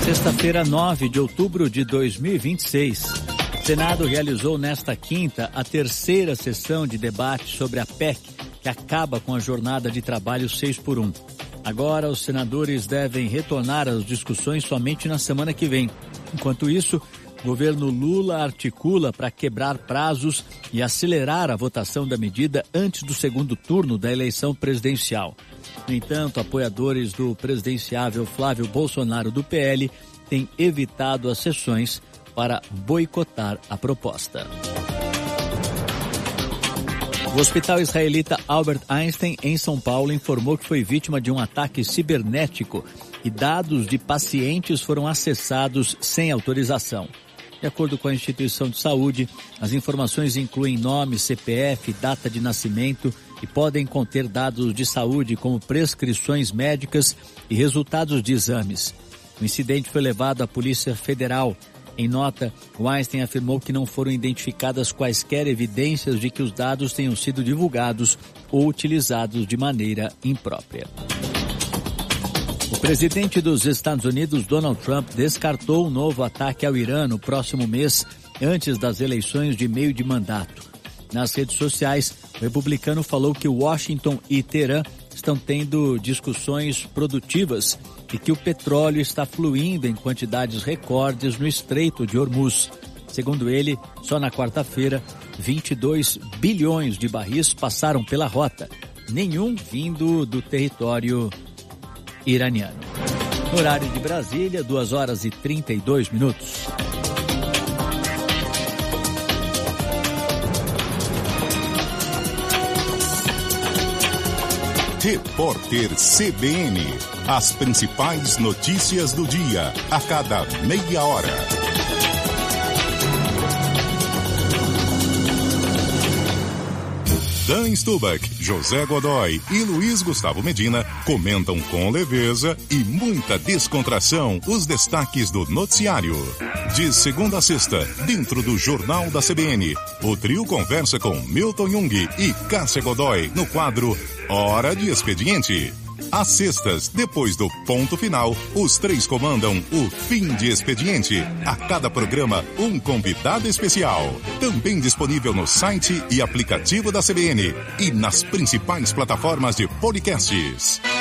Sexta-feira, 9 de outubro de 2026. O Senado realizou nesta quinta a terceira sessão de debate sobre a PEC, que acaba com a jornada de trabalho 6x1. Agora, os senadores devem retornar às discussões somente na semana que vem. Enquanto isso, o governo Lula articula para quebrar prazos e acelerar a votação da medida antes do segundo turno da eleição presidencial. No entanto, apoiadores do presidenciável Flávio Bolsonaro do PL têm evitado as sessões para boicotar a proposta. O hospital israelita Albert Einstein, em São Paulo, informou que foi vítima de um ataque cibernético e dados de pacientes foram acessados sem autorização. De acordo com a instituição de saúde, as informações incluem nome, CPF, data de nascimento e podem conter dados de saúde como prescrições médicas e resultados de exames. O incidente foi levado à Polícia Federal. Em nota, o Einstein afirmou que não foram identificadas quaisquer evidências de que os dados tenham sido divulgados ou utilizados de maneira imprópria. O presidente dos Estados Unidos, Donald Trump, descartou um novo ataque ao Irã no próximo mês, antes das eleições de meio de mandato. Nas redes sociais, o republicano falou que Washington e Teherã estão tendo discussões produtivas e que o petróleo está fluindo em quantidades recordes no Estreito de Hormuz. Segundo ele, só na quarta-feira, 22 bilhões de barris passaram pela rota, nenhum vindo do território iraniano. No horário de Brasília, 2h32. Repórter CBN. As principais notícias do dia, a cada meia hora. Dan Stubach, José Godoy e Luiz Gustavo Medina comentam com leveza e muita descontração os destaques do noticiário. De segunda a sexta, dentro do Jornal da CBN, o trio conversa com Milton Jung e Cássia Godoy no quadro Hora de Expediente. Às sextas, depois do ponto final, os três comandam o Fim de Expediente. A cada programa, um convidado especial. Também disponível no site e aplicativo da CBN e nas principais plataformas de podcasts.